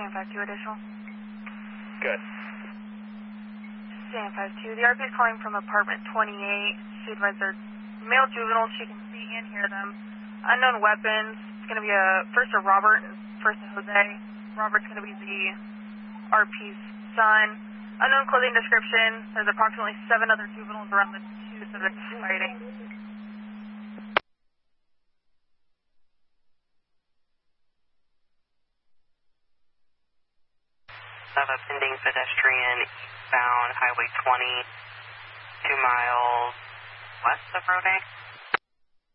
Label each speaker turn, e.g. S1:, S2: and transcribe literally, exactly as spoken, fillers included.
S1: C M five two additional.
S2: Good.
S1: C M five two, the R P is calling from apartment twenty-eight. She advised there's male juveniles. She can see and hear them. Unknown weapons. It's going to be a first a Robert and first a Jose. Robert's going to be the R P's son. Unknown clothing description. There's approximately seven other juveniles around the two, so they're fighting.
S3: Have a pending pedestrian eastbound Highway twenty, two miles west of Road A.